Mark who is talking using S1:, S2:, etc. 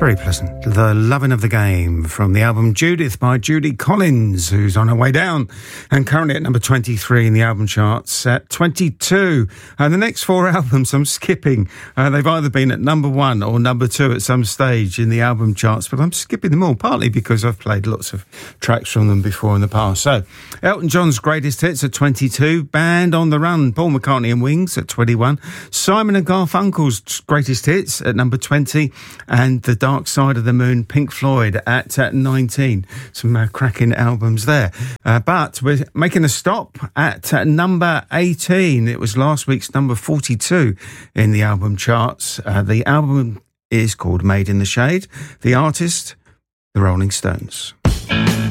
S1: Very pleasant. The Loving of the Game from the album Judith by Judy Collins, who's on her way down and currently at number 23 in the album charts at 22. And the next four albums I'm skipping. They've either been at number 1 or number 2 at some stage in the album charts, but I'm skipping them all, partly because I've played lots of tracks from them before in the past. So, Elton John's Greatest Hits at 22, Band on the Run, Paul McCartney and Wings at 21, Simon and Garfunkel's Greatest Hits at number 20, and The Dark Side of the Moon, Pink Floyd at 19. Some cracking albums there. But we're making a stop at number 18. It was last week's number 42 in the album charts. The album is called Made in the Shade. The artist, the Rolling Stones.